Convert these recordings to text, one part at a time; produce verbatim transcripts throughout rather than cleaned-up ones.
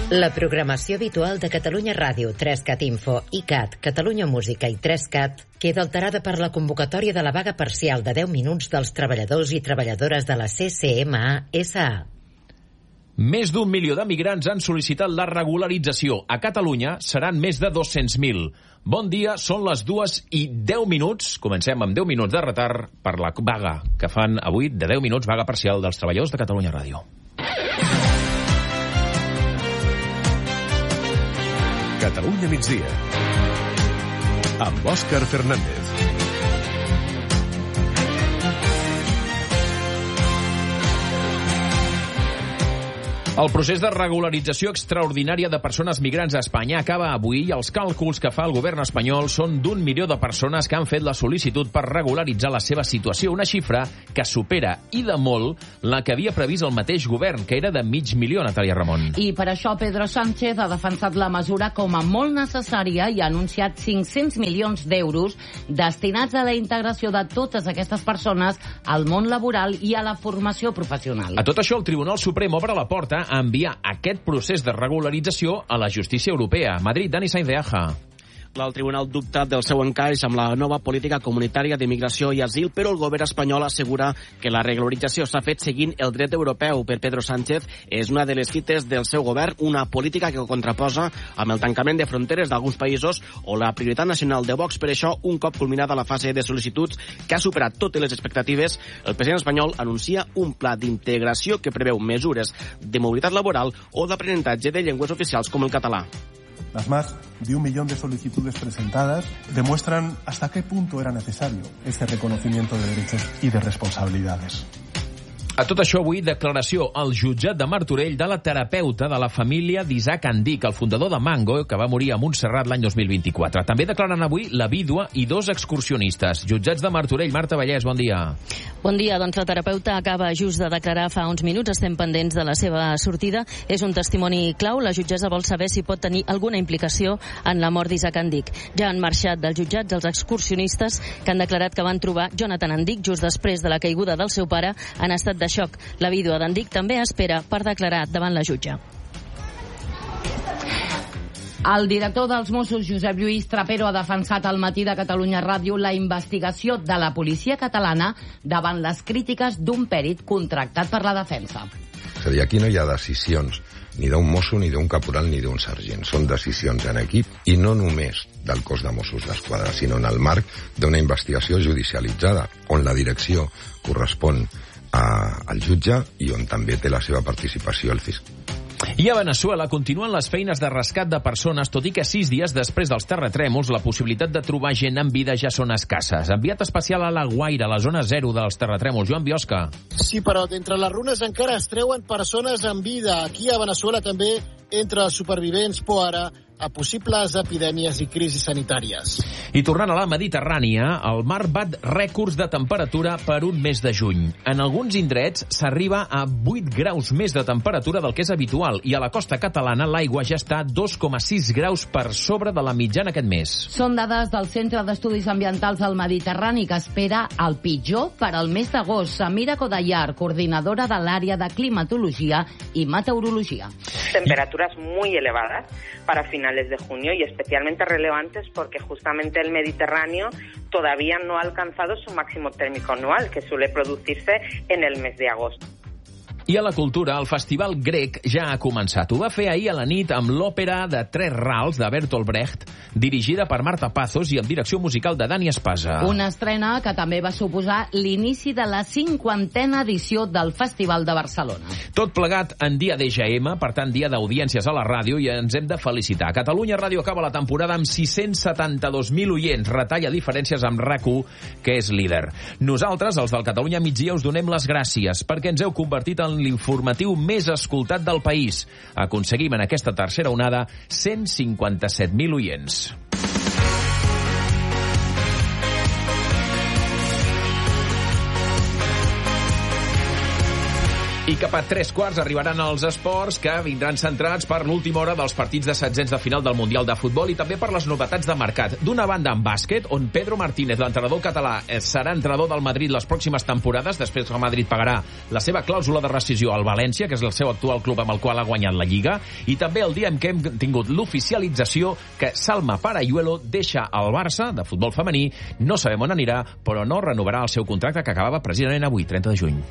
La programació habitual de Catalunya Ràdio, tres cat Info, ICAT, Catalunya Música i tres cat queda alterada per la convocatòria de la vaga parcial de deu minuts dels treballadors i treballadores de la C C M A S A. Més d'un milió de migrants han sol·licitat la regularització. A Catalunya seran més de dos-cents mil. Bon dia, són les dues i deu minuts. Comencem amb deu minuts de retard per la vaga que fan avui de deu minuts, vaga parcial dels treballadors de Catalunya Ràdio. Catalunya migdia amb Òscar Fernández. El procés de regularització extraordinària de persones migrants a Espanya acaba avui i els càlculs que fa el govern espanyol són d'un milió de persones que han fet la sol·licitud per regularitzar la seva situació, una xifra que supera i de molt la que havia previst el mateix govern, que era de mig milió, Natàlia Ramon. I per això Pedro Sánchez ha defensat la mesura com a molt necessària i ha anunciat cinc-cents milions d'euros destinats a la integració de totes aquestes persones al món laboral i a la formació professional. A tot això, el Tribunal Suprem obre la porta a enviar aquest procés de regularització a la justícia europea. Madrid, Dani Sainz de Aja. El Tribunal dubta del seu encaix amb la nova política comunitària d'immigració i asil, però el govern espanyol assegura que la regularització s'ha fet seguint el dret europeu. Per Pedro Sánchez és una de les fites del seu govern, una política que contraposa amb el tancament de fronteres d'alguns països o la prioritat nacional de Vox. Per això, un cop culminada la fase de sol·licituds que ha superat totes les expectatives, el president espanyol anuncia un pla d'integració que preveu mesures de mobilitat laboral o d'aprenentatge de llengües oficials com el català. Las más de un millón de solicitudes presentadas demuestran hasta qué punto era necesario este reconocimiento de derechos y de responsabilidades. A tot això, avui, declaració al jutjat de Martorell de la terapeuta de la família d'Isaac Andic, el fundador de Mango, que va morir a Montserrat l'any dos mil vint-i-quatre. També declaren avui la vídua i dos excursionistes. Jutjats de Martorell, Marta Vallès, bon dia. Bon dia, doncs la terapeuta acaba just de declarar fa uns minuts, estem pendents de la seva sortida. És un testimoni clau, la jutgessa vol saber si pot tenir alguna implicació en la mort d'Isaac Andic. Ja han marxat dels jutjats els excursionistes que han declarat que van trobar Jonathan Andic just després de la caiguda del seu pare en estat de xoc. La vídua d'Andic també espera per declarar davant la jutge. El director dels Mossos, Josep Lluís Trapero, ha defensat al matí de Catalunya Ràdio la investigació de la policia catalana davant les crítiques d'un pèrit contractat per la defensa. És a dir, aquí no hi ha decisions ni d'un mosso, ni d'un caporal, ni d'un sergent. Són decisions en equip i no només del cos de Mossos d'Esquadra, sinó en el marc d'una investigació judicialitzada, on la direcció correspon a, al jutge i on també té la seva participació el fiscal. I a Veneçuela continuen les feines de rescat de persones, tot i que sis dies després dels terratrèmols la possibilitat de trobar gent en vida ja són escasses. Enviat especial a La Guaira, la zona zero dels terratrèmols. Joan Biosca. Sí, però d'entre les runes encara es treuen persones en vida. Aquí a Veneçuela també entre els supervivents por ara a possibles epidèmies i crisis sanitàries. I tornant a la Mediterrània, el mar bat rècords de temperatura per un mes de juny. En alguns indrets s'arriba a vuit graus més de temperatura del que és habitual i a la costa catalana l'aigua ja està dos coma sis graus per sobre de la mitjana aquest mes. Són dades del Centre d'Estudis Ambientals del Mediterrani, que espera el pitjor per al mes d'agost. Samira Kodayar, coordinadora de l'àrea de climatologia i meteorologia. Temperaturas muy elevadas para finales de junio y especialmente relevantes porque justamente el Mediterráneo todavía no ha alcanzado su máximo térmico anual, que suele producirse en el mes de agosto. I a la cultura, el Festival Grec ja ha començat. Ho va fer ahir a la nit amb l'òpera de Tres Rals de Bertolt Brecht, dirigida per Marta Pazos i amb direcció musical de Dani Espasa. Una estrena que també va suposar l'inici de la cinquantena edició del Festival de Barcelona. Tot plegat en dia de G M, per tant, dia d'audiències a la ràdio, i ens hem de felicitar. Catalunya Ràdio acaba la temporada amb sis-cents setanta-dos mil oients, retalla diferències amb R A C u, que és líder. Nosaltres, els del Catalunya Migdia, us donem les gràcies perquè ens heu convertit en l'informatiu més escoltat del país. Aconseguim en aquesta tercera onada cent cinquanta-set mil oients. I cap a tres quarts arribaran els esports que vindran centrats per l'última hora dels partits de setzents de final del Mundial de Futbol i també per les novetats de mercat. D'una banda, en bàsquet, on Pedro Martínez, l'entrenador català, serà entrenador del Madrid les pròximes temporades, després que el Madrid pagarà la seva clàusula de rescisió al València, que és el seu actual club amb el qual ha guanyat la Lliga, i també el dia en què hem tingut l'oficialització que Salma Parayuelo deixa el Barça de futbol femení. No sabem on anirà, però no renovarà el seu contracte que acabava precisament avui, trenta de juny.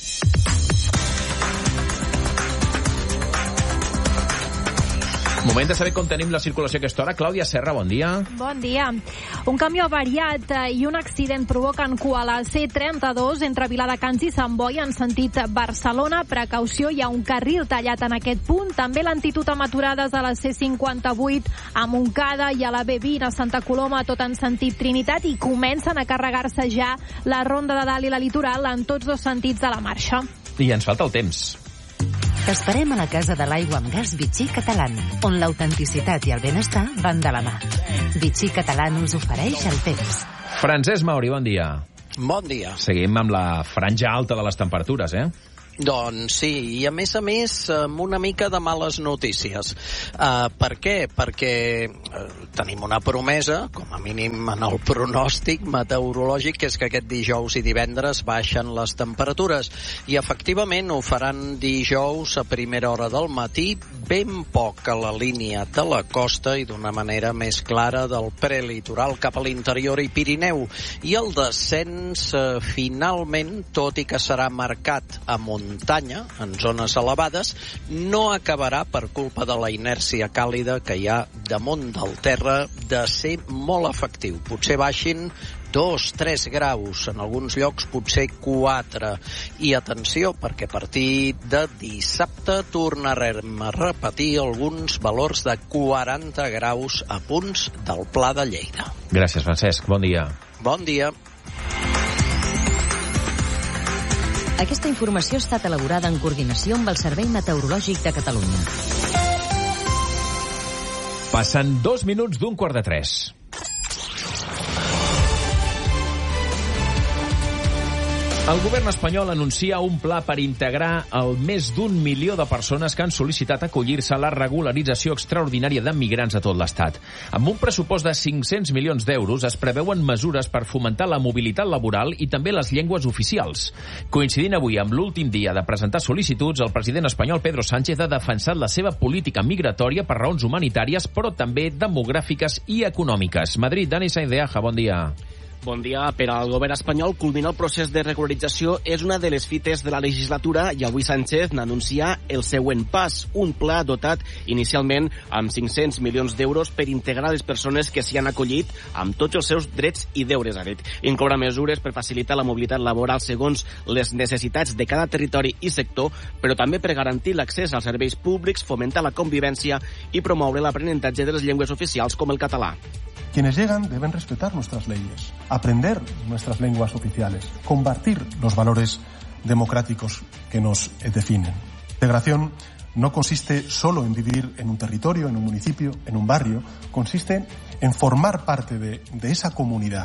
Moment de saber com tenim la circulació a aquesta hora. Clàudia Serra, bon dia. Bon dia. Un camió avariat i un accident provoquen cua a la C trenta-dos entre Viladecans i Sant Boi en sentit Barcelona. Precaució, hi ha un carril tallat en aquest punt. També lentitud amb aturades a la C cinquanta-vuit a Montcada i a la B vint a Santa Coloma, tot en sentit Trinitat, i comencen a carregar-se ja la Ronda de Dalt i la Litoral en tots dos sentits de la marxa. I ens falta el temps. T'esperem a la Casa de l'Aigua amb Gas Vichy Catalán, on l'autenticitat i el benestar van de la mà. Vichy Catalán us ofereix el temps. Francesc Mauri, bon dia. Bon dia. Seguim amb la franja alta de les temperatures, eh? Doncs sí, i a més a més amb una mica de males notícies. Uh, per què? Perquè uh, tenim una promesa, com a mínim en el pronòstic meteorològic, que és que aquest dijous i divendres baixen les temperatures. I efectivament ho faran dijous a primera hora del matí, ben poc a la línia de la costa i d'una manera més clara del prelitoral cap a l'interior i Pirineu. I el descens uh, finalment, tot i que serà marcat a muntanya, en zones elevades, no acabarà per culpa de la inèrcia càlida que hi ha damunt del terra de ser molt efectiu. Potser baixin dos, tres graus, en alguns llocs potser quatre. I atenció, perquè a partir de dissabte tornarem a repetir alguns valors de quaranta graus a punts del Pla de Lleida. Gràcies, Francesc. Bon dia. Bon dia. Aquesta informació ha estat elaborada en coordinació amb el Servei Meteorològic de Catalunya. Passen dos minuts d'un quart de tres. El govern espanyol anuncia un pla per integrar el més d'un milió de persones que han sol·licitat acollir-se a la regularització extraordinària de migrants a tot l'Estat. Amb un pressupost de cinc-cents milions d'euros es preveuen mesures per fomentar la mobilitat laboral i també les llengües oficials. Coincidint avui amb l'últim dia de presentar sol·licituds, el president espanyol Pedro Sánchez ha defensat la seva política migratòria per raons humanitàries, però també demogràfiques i econòmiques. Madrid, Dani Sainz de Aja, bon dia. Bon dia. Per al govern espanyol, culminar el procés de regularització és una de les fites de la legislatura i avui Sánchez n'anuncia el següent pas, un pla dotat inicialment amb cinc-cents milions d'euros per integrar les persones que s'hi han acollit amb tots els seus drets i deures, ha dit. Inclourà mesures per facilitar la mobilitat laboral segons les necessitats de cada territori i sector, però també per garantir l'accés als serveis públics, fomentar la convivència i promoure l'aprenentatge de les llengües oficials com el català. Quienes llegan deben respetar nuestras leyes, aprender nuestras lenguas oficiales, compartir los valores democráticos que nos definen. La integración no consiste solo en vivir en un territorio, en un municipio, en un barrio, consiste en formar parte de, de esa comunidad.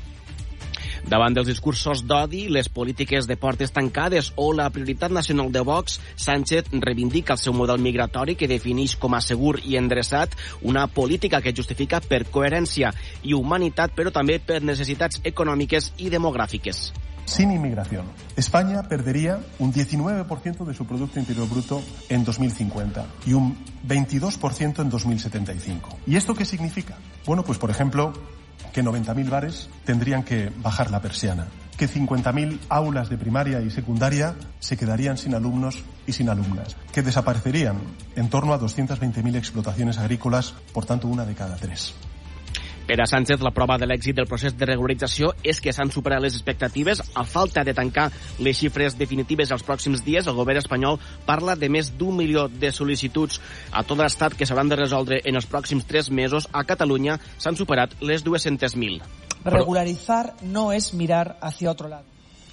Davant dels discursos d'odi, les polítiques de portes tancades o la prioritat nacional de Vox, Sánchez reivindica el seu model migratori que defineix com a segur i endreçat, una política que justifica per coherència i humanitat, però també per necessitats econòmiques i demogràfiques. Sin inmigración, España perdería un diecinueve por ciento de su Producto Interior Bruto en dos mil cincuenta y un veintidós por ciento en dos mil setenta y cinco. ¿Y esto qué significa? Bueno, pues por ejemplo, que noventa mil bares tendrían que bajar la persiana, que cincuenta mil aulas de primaria y secundaria se quedarían sin alumnos y sin alumnas, que desaparecerían en torno a doscientas veinte mil explotaciones agrícolas, por tanto una de cada tres. Per a Sánchez, la prova de l'èxit del procés de regularització és que s'han superat les expectatives. A falta de tancar les xifres definitives els pròxims dies, el govern espanyol parla de més d'un milió de sol·licituds a tot l'estat que s'hauran de resoldre en els pròxims tres mesos. A Catalunya s'han superat les dues-centes mil. Regularizar no es mirar hacia otro lado.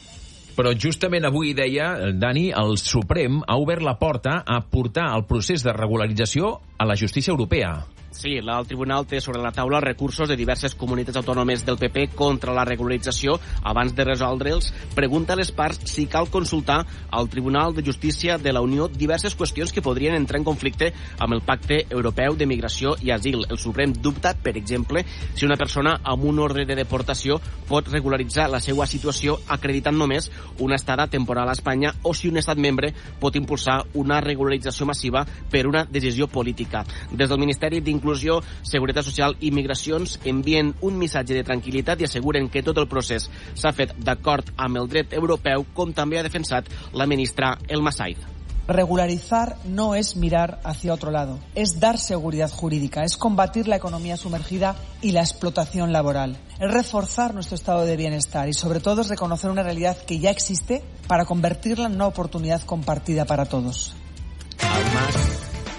Però justament avui, deia Dani, el Suprem ha obert la porta a portar el procés de regularització a la justícia europea. Sí, el tribunal té sobre la taula recursos de diverses comunitats autònomes del P P contra la regularització. Abans de resoldre'ls, pregunta a les parts si cal consultar al Tribunal de Justícia de la Unió diverses qüestions que podrien entrar en conflicte amb el Pacte Europeu de Migració i Asil. El Suprem dubta, per exemple, si una persona amb un ordre de deportació pot regularitzar la seva situació acreditant només una estada temporal a Espanya o si un estat membre pot impulsar una regularització massiva per una decisió política. Des del Ministeri d'Inclusió Inclusió, Seguretat Social i Migracions envien un missatge de tranquil·litat i asseguren que tot el procés s'ha fet d'acord amb el dret europeu, com també ha defensat la ministra Elma Said. Regularizar no es mirar hacia otro lado, es dar seguridad jurídica, es combatir la economía sumergida y la explotación laboral, es reforzar nuestro estado de bienestar y sobre todo es reconocer una realidad que ya existe para convertirla en una oportunidad compartida para todos. Además,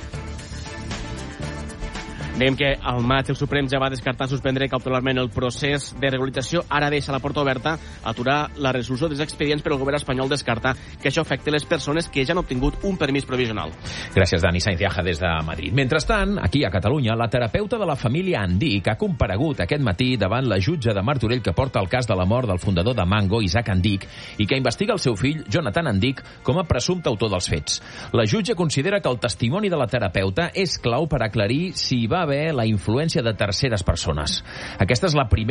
dèiem que al maig el Suprem ja va descartar suspendre cautelarment el procés de regularització. Ara deixa la porta oberta a aturar la resolució dels expedients, però el govern espanyol descarta que això afecti les persones que ja han obtingut un permís provisional. Gràcies, Dani Sainz Iaja, des de Madrid. Mentrestant, aquí a Catalunya, la terapeuta de la família Andic ha comparegut aquest matí davant la jutge de Martorell que porta el cas de la mort del fundador de Mango, Isaac Andic, i que investiga el seu fill, Jonathan Andic, com a presumpte autor dels fets. La jutge considera que el testimoni de la terapeuta és clau per aclarir si hi va haver la influència de terceres persones. Aquesta és la primera